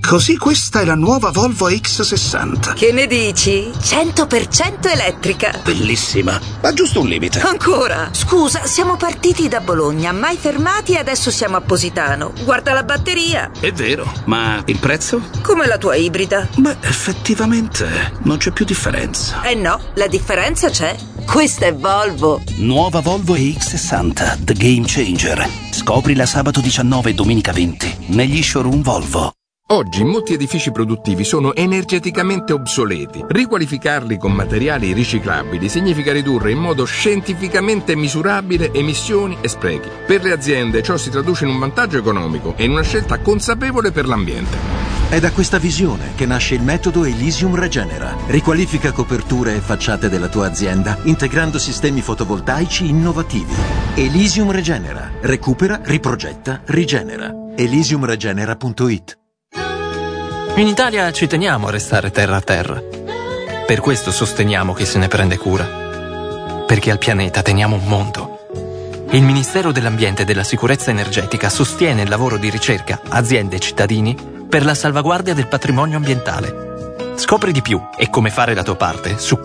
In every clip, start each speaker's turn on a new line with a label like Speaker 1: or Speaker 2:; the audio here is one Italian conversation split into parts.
Speaker 1: Così questa è la nuova Volvo X60.
Speaker 2: Che ne dici? 100% elettrica.
Speaker 1: Bellissima, ma giusto un limite.
Speaker 2: Ancora? Scusa, siamo partiti da Bologna, mai fermati e adesso siamo a Positano. Guarda la batteria.
Speaker 1: È vero, ma il prezzo?
Speaker 2: Come la tua ibrida.
Speaker 1: Beh, effettivamente non c'è più differenza.
Speaker 2: Eh no, la differenza c'è. Questa è Volvo.
Speaker 1: Nuova Volvo EX60, The Game Changer. Scoprila sabato 19 e domenica 20 negli showroom Volvo.
Speaker 3: Oggi molti edifici produttivi sono energeticamente obsoleti. Riqualificarli con materiali riciclabili significa ridurre in modo scientificamente misurabile emissioni e sprechi. Per le aziende ciò si traduce in un vantaggio economico e in una scelta consapevole per l'ambiente.
Speaker 4: È da questa visione che nasce il metodo Elysium Regenera. Riqualifica coperture e facciate della tua azienda integrando sistemi fotovoltaici innovativi. Elysium Regenera. Recupera, riprogetta, rigenera. Elysiumregenera.it.
Speaker 5: In Italia ci teniamo a restare terra a terra. Per questo sosteniamo chi se ne prende cura. Perché al pianeta teniamo un mondo. Il Ministero dell'Ambiente e della Sicurezza Energetica sostiene il lavoro di ricerca, aziende e cittadini per la salvaguardia del patrimonio ambientale. Scopri di più e come fare la tua parte su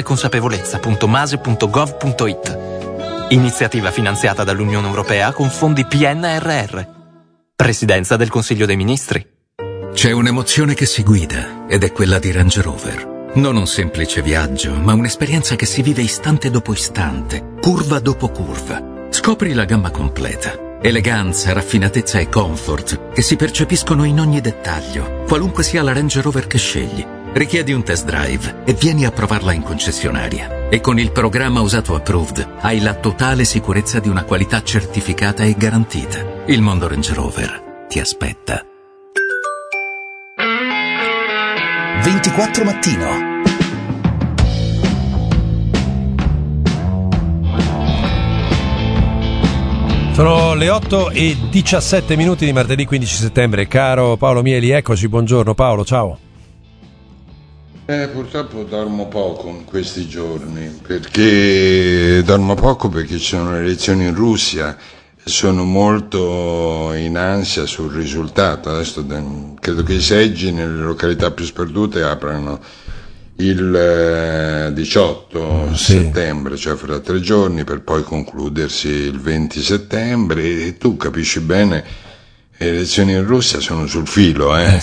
Speaker 5: culturaeconsapevolezza.mase.gov.it. Iniziativa finanziata dall'Unione Europea con fondi PNRR. Presidenza del Consiglio dei Ministri.
Speaker 6: C'è un'emozione che si guida ed è quella di Range Rover. Non un semplice viaggio, ma un'esperienza che si vive istante dopo istante, curva dopo curva. Scopri la gamma completa. Eleganza, raffinatezza e comfort che si percepiscono in ogni dettaglio, qualunque sia la Range Rover che scegli. Richiedi un test drive e vieni a provarla in concessionaria. E con il programma Usato Approved hai la totale sicurezza di una qualità certificata e garantita. Il mondo Range Rover ti aspetta.
Speaker 1: 24 mattino.
Speaker 7: Sono le 8:17 di martedì 15 settembre. Caro Paolo Mieli, eccoci, buongiorno Paolo, ciao.
Speaker 8: Purtroppo dormo poco in questi giorni, perché ci sono le elezioni in Russia. Sono molto in ansia sul risultato. Adesso credo che i seggi nelle località più sperdute aprano il 18 settembre, cioè fra 3 giorni, per poi concludersi il 20 settembre. E tu capisci bene, le elezioni in Russia sono sul filo. Non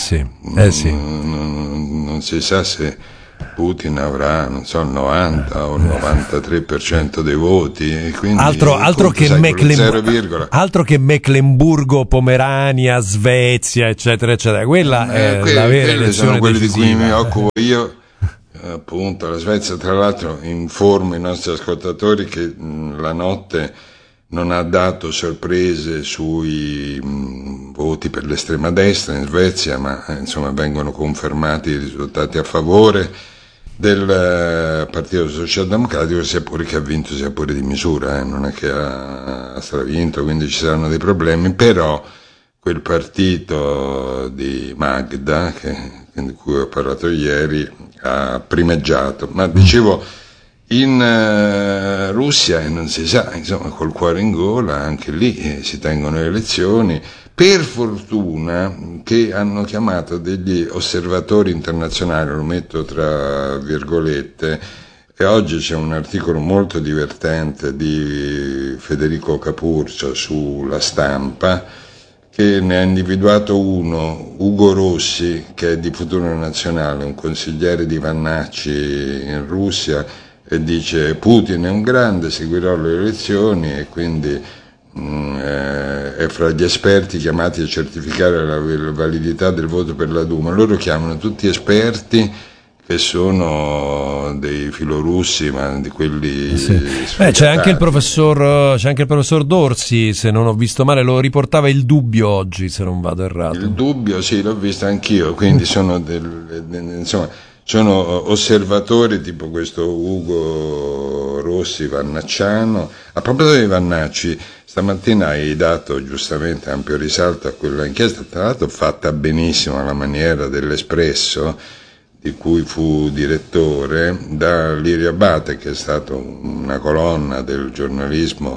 Speaker 8: si sa se Putin avrà, non so, il 90 o il 93% dei voti, e quindi
Speaker 7: altro che Mecklenburgo, Pomerania, Svezia, eccetera eccetera. Quella è la vera elezione
Speaker 8: sono quelli
Speaker 7: decisiva.
Speaker 8: di cui mi occupo io, appunto. La Svezia, tra l'altro, informo i nostri ascoltatori che la notte non ha dato sorprese sui voti per l'estrema destra in Svezia, ma insomma vengono confermati i risultati a favore del Partito Socialdemocratico, sia pure che ha vinto, sia pure di misura, non è che ha stravinto, quindi ci saranno dei problemi. Però quel partito di Magda, di cui ho parlato ieri, ha primeggiato. Ma dicevo, in Russia non si sa, insomma, col cuore in gola, anche lì si tengono le elezioni. Per fortuna che hanno chiamato degli osservatori internazionali, lo metto tra virgolette, e oggi c'è un articolo molto divertente di Federico Capurcio sulla Stampa, che ne ha individuato uno, Ugo Rossi, che è di Futuro Nazionale, un consigliere di Vannacci in Russia, e dice: Putin è un grande, seguirò le elezioni, e quindi è fra gli esperti chiamati a certificare la validità del voto per la Duma. Loro chiamano tutti esperti che sono dei filorussi, ma di quelli
Speaker 7: c'è anche il professor Dorsi, se non ho visto male, lo riportava Il Dubbio oggi, se non vado errato.
Speaker 8: Il Dubbio, sì, l'ho visto anch'io, quindi sono sono osservatori tipo questo Ugo Rossi vannacciano. A proposito di Vannacci, stamattina hai dato giustamente ampio risalto a quella inchiesta, tra l'altro fatta benissimo alla maniera dell'Espresso, di cui fu direttore, da Lirio Abate, che è stato una colonna del giornalismo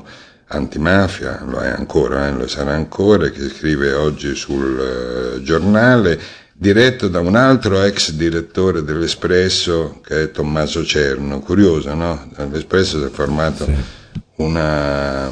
Speaker 8: antimafia, lo è ancora, lo sarà ancora, che scrive oggi sul Giornale, diretto da un altro ex direttore dell'Espresso che è Tommaso Cerno. Curioso, no? L'Espresso si è formato una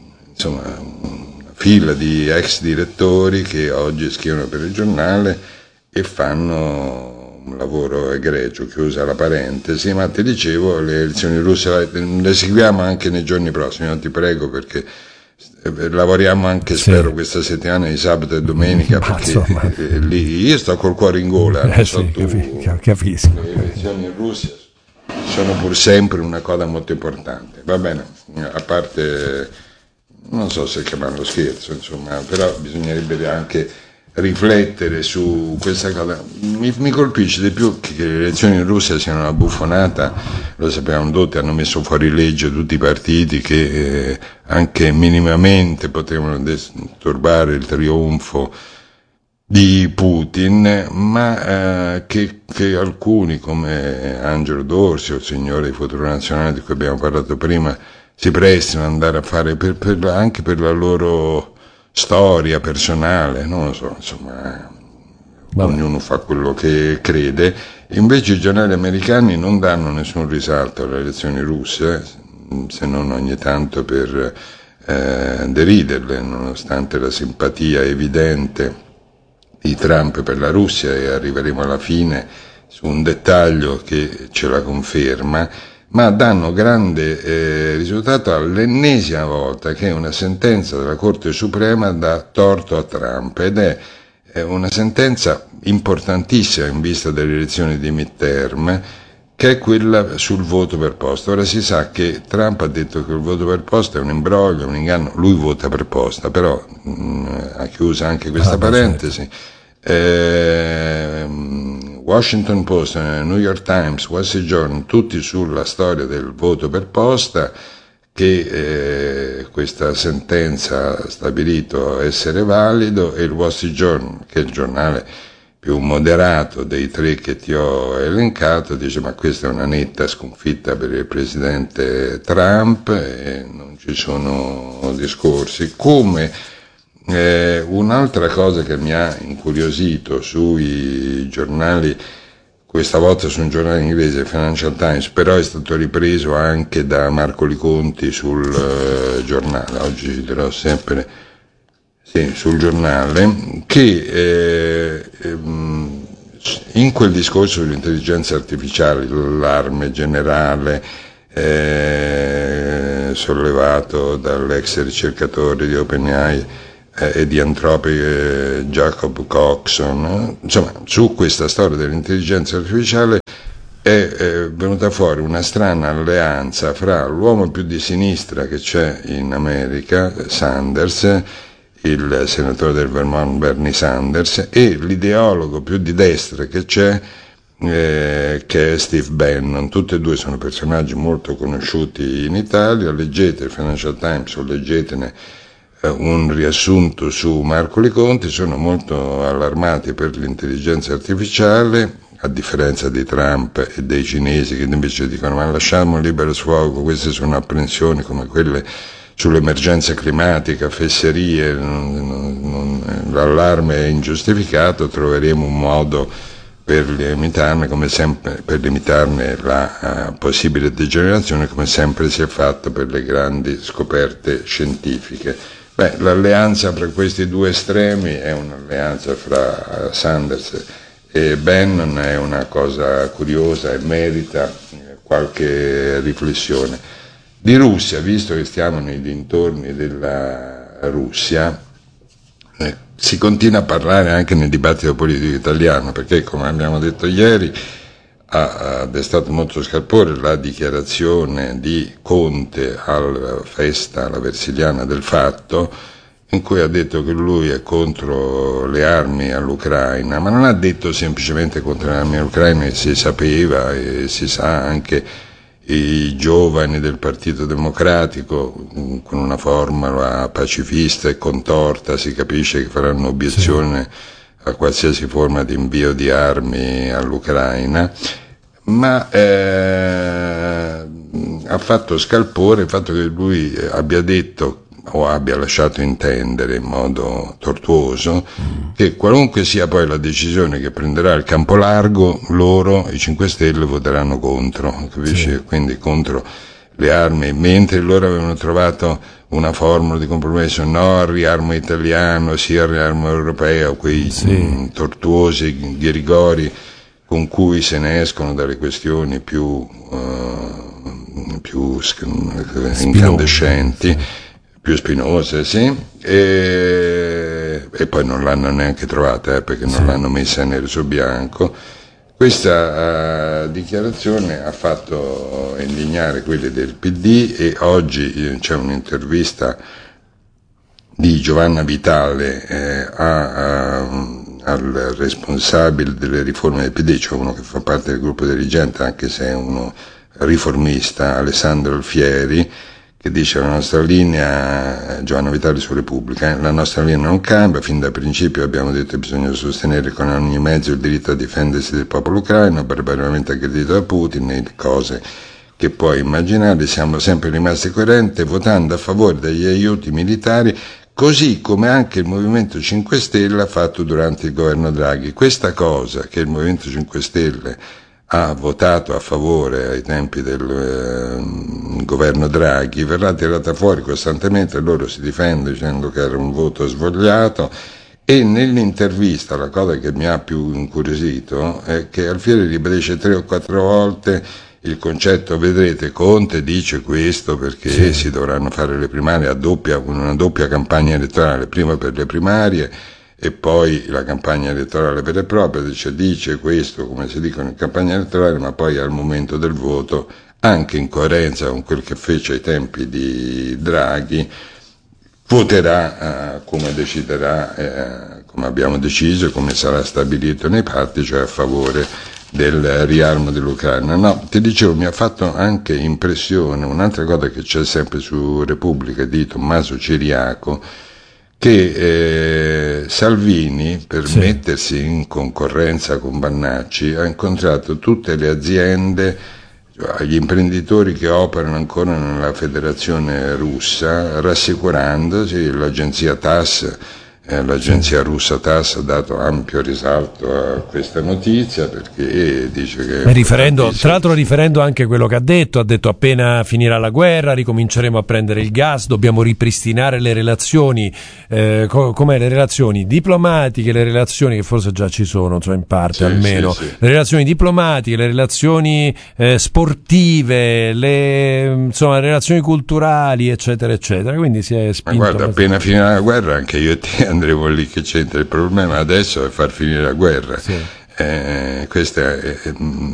Speaker 8: fila di ex direttori che oggi scrivono per il giornale e fanno un lavoro egregio, chiusa la parentesi. Ma ti dicevo, le elezioni russe le seguiamo anche nei giorni prossimi, non ti prego, perché lavoriamo anche, spero, questa settimana di sabato e domenica, perché lì io sto col cuore in gola, non so tu,
Speaker 7: capisco.
Speaker 8: le elezioni in Russia sono pur sempre una cosa molto importante. Va bene, a parte, non so se chiamarlo scherzo, insomma, però bisognerebbe anche riflettere su questa cosa. Mi colpisce di più che le elezioni in Russia siano una buffonata, lo sapevamo tutti, hanno messo fuori legge tutti i partiti che anche minimamente potevano disturbare il trionfo di Putin, ma che alcuni come Angelo D'Orsi o il signore di Futuro Nazionale di cui abbiamo parlato prima si prestino ad andare a fare anche per la loro storia personale, non lo so, insomma, ognuno fa quello che crede. Invece i giornali americani non danno nessun risalto alle elezioni russe, se non ogni tanto per deriderle, nonostante la simpatia evidente di Trump per la Russia, e arriveremo alla fine su un dettaglio che ce la conferma. Ma danno grande risultato all'ennesima volta che una sentenza della Corte Suprema dà torto a Trump, ed è una sentenza importantissima in vista delle elezioni di midterm, che è quella sul voto per posta. Ora si sa che Trump ha detto che il voto per posta è un imbroglio, un inganno, lui vota per posta, però ha chiuso anche questa parentesi. Washington Post, New York Times, Wall Street Journal, tutti sulla storia del voto per posta, che questa sentenza ha stabilito essere valido, e il Wall Street Journal, che è il giornale più moderato dei tre che ti ho elencato, dice ma questa è una netta sconfitta per il presidente Trump e non ci sono discorsi. Come un'altra cosa che mi ha incuriosito sui giornali, questa volta su un giornale inglese, Financial Times, però è stato ripreso anche da Marco Liconti sul giornale, oggi ci dirò sempre, sì, sul giornale, che in quel discorso sull'intelligenza artificiale, l'allarme generale sollevato dall'ex ricercatore di OpenAI e di Anthropic Jacob Coxon, insomma, su questa storia dell'intelligenza artificiale è venuta fuori una strana alleanza fra l'uomo più di sinistra che c'è in America, Sanders, il senatore del Vermont Bernie Sanders, e l'ideologo più di destra che c'è, che è Steve Bannon. Tutti e due sono personaggi molto conosciuti in Italia. Leggete il Financial Times o leggetene un riassunto su Marco Liconti. Sono molto allarmati per l'intelligenza artificiale, a differenza di Trump e dei cinesi che invece dicono ma lasciamo libero sfogo, queste sono apprensioni come quelle sull'emergenza climatica, fesserie, l'allarme è ingiustificato, troveremo un modo per limitarne, come sempre, per limitarne la possibile degenerazione, come sempre si è fatto per le grandi scoperte scientifiche. L'alleanza fra questi due estremi è un'alleanza fra Sanders e Bannon, è una cosa curiosa e merita qualche riflessione. Di Russia, visto che stiamo nei dintorni della Russia, si continua a parlare anche nel dibattito politico italiano, perché come abbiamo detto ieri ha destato molto scalpore la dichiarazione di Conte alla festa, alla Versiliana del Fatto, in cui ha detto che lui è contro le armi all'Ucraina, ma non ha detto semplicemente contro le armi all'Ucraina, che si sapeva e si sa anche i giovani del Partito Democratico, con una formula pacifista e contorta, si capisce che faranno obiezione a qualsiasi forma di invio di armi all'Ucraina, ma ha fatto scalpore il fatto che lui abbia detto o abbia lasciato intendere in modo tortuoso che qualunque sia poi la decisione che prenderà il campo largo, loro, i 5 Stelle, voteranno contro, capisci? Sì. Quindi contro le armi, mentre loro avevano trovato una formula di compromesso, no al riarmo italiano, sì al riarmo europeo, quei tortuosi ghirigori con cui se ne escono dalle questioni più incandescenti, più spinose, sì, e poi non l'hanno neanche trovata, perché non l'hanno messa nero su bianco. Questa dichiarazione ha fatto indignare quelli del PD, e oggi c'è un'intervista di Giovanna Vitale al responsabile delle riforme del PD, cioè uno che fa parte del gruppo dirigente, anche se è uno riformista, Alessandro Alfieri, che dice: la nostra linea, Giovanna Vitale su Repubblica, la nostra linea non cambia, fin da principio abbiamo detto che bisogna sostenere con ogni mezzo il diritto a difendersi del popolo ucraino, barbaramente aggredito da Putin, e cose che puoi immaginare. Siamo sempre rimasti coerenti votando a favore degli aiuti militari, così come anche il Movimento 5 Stelle ha fatto durante il governo Draghi. Questa cosa che il Movimento 5 Stelle ha votato a favore ai tempi del governo Draghi verrà tirata fuori costantemente, loro si difendono dicendo che era un voto svogliato, e nell'intervista la cosa che mi ha più incuriosito è che Alfieri ribadisce 3 o 4 volte il concetto: vedrete, Conte dice questo perché si dovranno fare le primarie una doppia campagna elettorale, prima per le primarie e poi la campagna elettorale vera e propria. Dice questo come si dicono in campagna elettorale, ma poi al momento del voto, anche in coerenza con quel che fece ai tempi di Draghi, voterà come deciderà, come abbiamo deciso e come sarà stabilito nei patti, cioè a favore del riarmo dell'Ucraina. No, ti dicevo, mi ha fatto anche impressione un'altra cosa che c'è sempre su Repubblica di Tommaso Ciriaco, che Salvini, per mettersi in concorrenza con Vannacci, ha incontrato tutte le aziende, gli imprenditori che operano ancora nella Federazione Russa, rassicurandosi. L'agenzia TASS, l'agenzia russa TASS, ha dato ampio risalto a questa notizia, perché dice che
Speaker 7: tra l'altro riferendo anche quello che ha detto appena finirà la guerra ricominceremo a prendere il gas, dobbiamo ripristinare le relazioni, come le relazioni diplomatiche, le relazioni che forse già ci sono, cioè in parte almeno, le relazioni diplomatiche, le relazioni sportive, le relazioni culturali, eccetera eccetera. Ququindi si è spinto.
Speaker 8: Ma guarda, appena finirà la guerra anche io e te andremo lì, che c'entra. Il problema adesso è far finire la guerra. Questa è